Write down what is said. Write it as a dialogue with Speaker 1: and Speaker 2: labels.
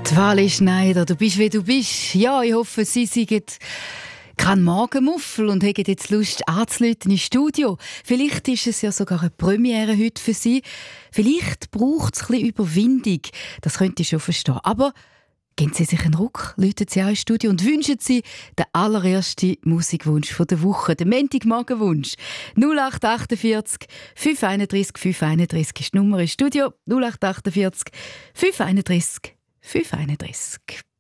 Speaker 1: Die Wally Schneider, du bist wie du bist. Ja, ich hoffe, Sie sind kein Magenmuffel und haben jetzt Lust anzurufen ins Studio. Vielleicht ist es ja sogar eine Premiere heute für Sie. Vielleicht braucht es ein bisschen Überwindung. Das könnte ich schon verstehen. Aber geben Sie sich einen Ruck, rufen Sie auch ins Studio und wünschen Sie den allerersten Musikwunsch der Woche, den Montagmorgenwunsch. 0848 531 531 ist die Nummer ins Studio. 0848 531 531.